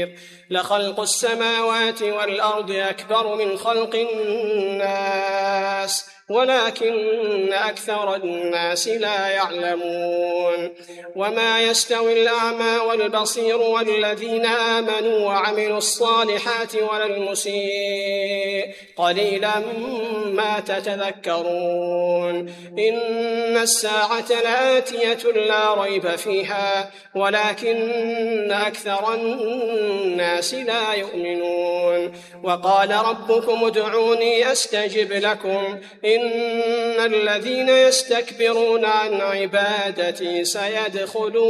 لخلق السماوات والأرض أكبر من خلق الناس ولكن أكثر الناس لا يعلمون. وما يستوي الأعمى والبصير والذين آمنوا وعملوا الصالحات ولا المسيء قليلا ما تتذكرون. إن الساعة لآتية لا ريب فيها ولكن أكثر الناس لا يؤمنون. وقال ربكم ادعوني أستجب لكم إن الذين يستكبرون عن عبادتي سيدخلون